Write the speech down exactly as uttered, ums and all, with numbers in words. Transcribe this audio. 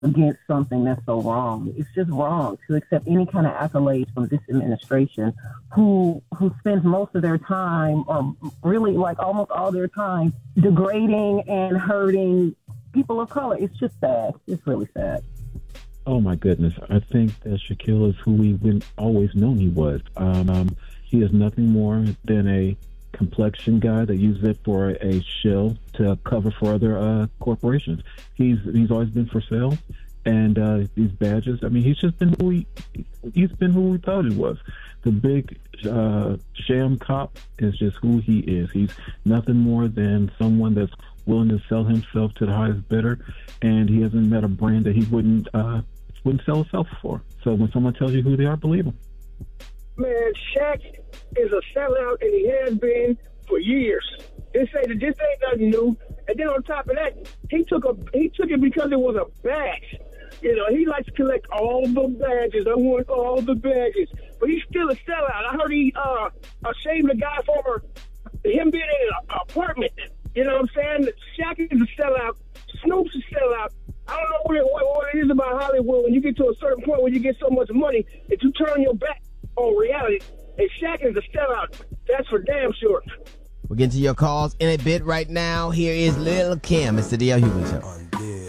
against something that's so wrong. It's just wrong to accept any kind of accolades from this administration who who spends most of their time, or really like almost all their time, degrading and hurting people of color. It's just sad. It's really sad. Oh my goodness. I think that Shaquille is who we've always known he was. Um, um, he is nothing more than a complexion guy that uses it for a shill to cover for other uh, corporations. He's he's always been for sale, and uh, these badges. I mean, he's just been who he he's been who we thought he was. The big uh, sham cop is just who he is. He's nothing more than someone that's willing to sell himself to the highest bidder, and he hasn't met a brand that he wouldn't uh, wouldn't sell himself for. So when someone tells you who they are, believe them. Man, Shaq is a sellout, and he has been for years. They say that this ain't nothing new. And then on top of that, he took a he took it because it was a badge. You know, he likes to collect all the badges. I want all the badges. But he's still a sellout. I heard he uh ashamed the guy for him being in an apartment. You know what I'm saying? Shaq is a sellout. Snoop's a sellout. I don't know what it, what, what it is about Hollywood when you get to a certain point where you get so much money that you turn your back on reality. And Shaq is a sellout. That's for damn sure. We're getting to your calls in a bit right now. Here is Lil' Kim. It's the D L Hughley Show.